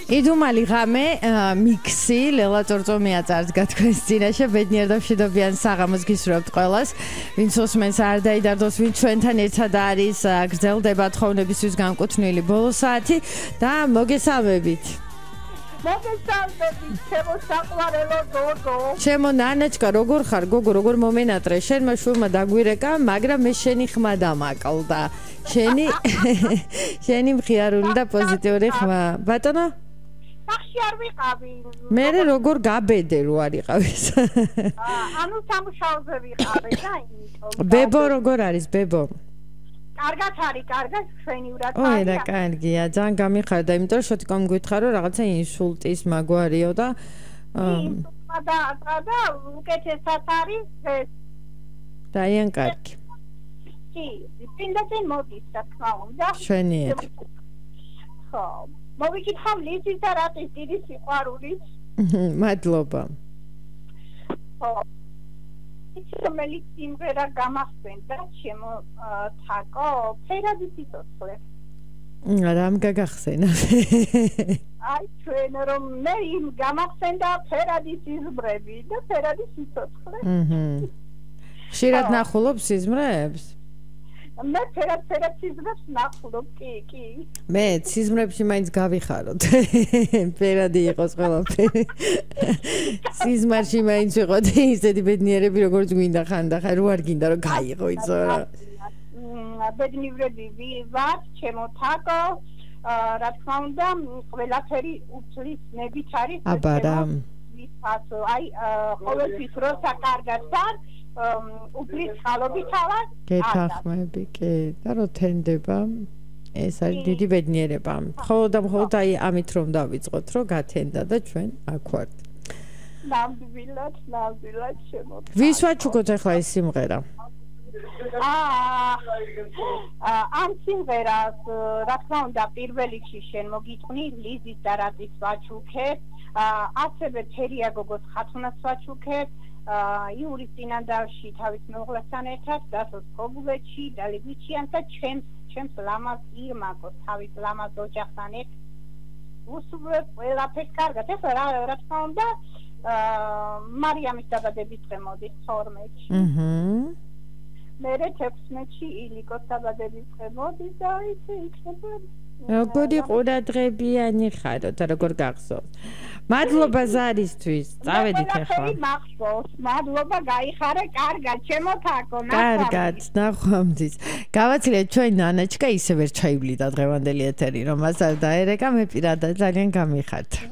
იდუმალი ღამე მიქსი ლელა ჭორჭომია წარდგა თქვენს წინაშე ბედნიერ და მშვიდობიან საღამოს გისურვებთ ყველას ვინც უსმენს არ დაიდარდოს ვინც ჩვენთან ერთად არის გრძელდება თხოვნებისთვის განკუთვნილი ბოლო საათი და მოგესალმებით ჩემო საყვარელო გოგო ჩემო ნანაჩკა როგორ ხარ გოგო როგორ მომენატრე შენმა შვილმა დაგვირეკა მაგრამ მე შენი ხმა დამაკლდა შენი მხიარული და პოზიტიური ხმა ბატონო სახში არ ვიყავი მე როგორ გაბედე რო არ იყავის ანუ სამუშაოზე ვიყავი და იმიტომ ბებო როგორ არის ბებო კარგად არის კარგად ჩვენიურად ой და კარგია ძალიან გამიხარდა იმიტომ რომ შოთიკომ გითხარო რაღაცა ინსულტის მაგვარიო და და უკეთესად არის ეს დაიან კარგი კი წინდაძე მოდის რა თქმა უნდა შვენიერი ხო მოვიკითხავ ლიზის და რატის დიდი სიყვარულით მადლობა ხო რომელი სიმღერა გამახსენდა ჩემო თაკო ფერადი სიცოცხლე რამ გაგახსენა აი ჩვენ რომ მე იმ გამახსენდა ფერადი სიზმრები და ფერადი სიცოცხლე ხშირად ნახულობ სიზმრებს მე ფერად სიზმრებს ნახულობ კი მე სიზმრებში მაინც გავიხაროთ ფერადი იყოს ყველაფერი სიზმარში მაინც ვიყოთ ისეთი ბედნიერები როგორც გვინდა ხანდახან რო არ გინდა რომ გაიღო იცო რა ბედნიერები ვართ ჩემო თაკო რა თქმა უნდა ყველაფერი უფლის ნებით არის აბარა აი ყოველთვის როცა კარგად ვარ უფლის ხალობით ავარ გეთახმები კი და რო თენდება ეს არის დიდი ბედნიერება მხოლოდ აი ამით რომ დავიწყოთ რომ გათენდა და ჩვენ აქ ვართ ნამდვილად შემო ვის ვაჩუქოთ ახლა ეს სიმღერა ამ სიმღერას რა თქმა უნდა პირველ რიგში შენ მოგიტყვი ლიზის და რატის ვაჩუქებ ასევე თერია გოგოს ხათუნას ვაჩუქებ იურის წინანდალში თავის მეუღლესთან ერთად დასოს ქობულეთში და ლიბიჩიან და ჩემს ლამაზ ირმაკოს თავის ლამაზ ოჯახთან ერთად უსურვებ ყველაფერს კარგად ეხლა რა თქმა უნდა მარიამის დაბადების დღე მოდის 12-ში მერე 16-ში ილიკოს დაბადების დღე მოდის და ისე იქნება როგორი ყურადღებიანი ხაროთ და როგორ გახსოვთ მადლობა ზარისთვის წავედით ახლა მადლობა გაიხარე კარგად ჩემო თაკო კარგად ნახვამდის გავაცილეთ ჩვენ ნანაჩკა ისე ვერ ჩაივლიდა დღევანდელი ეთერი რომ მას არ დაერეკა მე პირადად ძალიან გამიხარდა